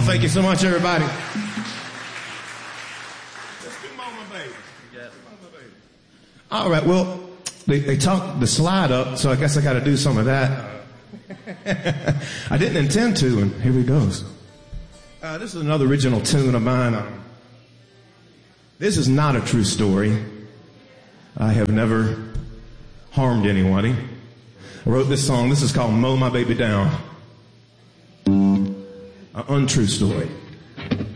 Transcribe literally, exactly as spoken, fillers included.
Thank you so much, everybody. All right, well, they, they talked the slide up, so I guess I got to do some of that. I didn't intend to, and here he goes. Uh, this is another original tune of mine. Um, this is not a true story. I have never harmed anybody. I wrote this song. This is called Mow My Baby Down. An untrue story.